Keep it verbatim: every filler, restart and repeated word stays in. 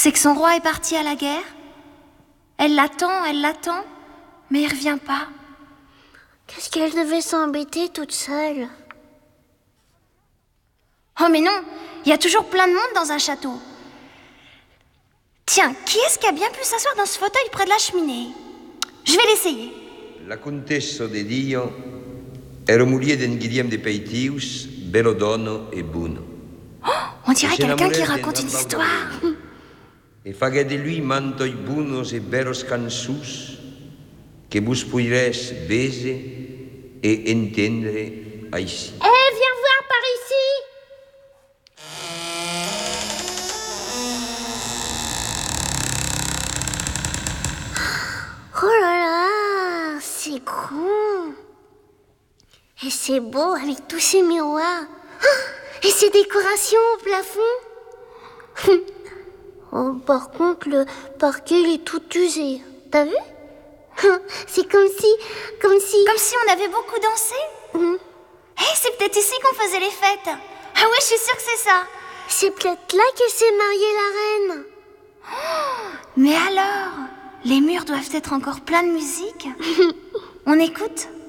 C'est que son roi est parti à la guerre. Elle l'attend, elle l'attend, mais il revient pas. Qu'est-ce qu'elle devait s'embêter toute seule? Oh mais non, il y a toujours plein de monde dans un château. Tiens, qui est-ce qui a bien pu s'asseoir dans ce fauteuil près de la cheminée? Je vais l'essayer. La contessa de Dio era moglie di Guillaume de Peitius, Bellodono e Buno. Oh, on dirait quelqu'un qui raconte une histoire. E fagué de lui mantoi bunos e beros cansus que vos pourrez baiser et entendre ici. Eh, hey, viens voir par ici. Oh là là, c'est grand. Et c'est beau avec tous ces miroirs. Et ces décorations au plafond. Oh, par contre, le parquet il est tout usé. T'as vu? C'est comme si... Comme si... Comme si on avait beaucoup dansé. Mmh. Hé, hey, c'est peut-être ici qu'on faisait les fêtes. Ah ouais, je suis sûre que c'est ça. C'est peut-être là qu'elle s'est mariée, la reine. Oh, mais alors, les murs doivent être encore pleins de musique. On écoute?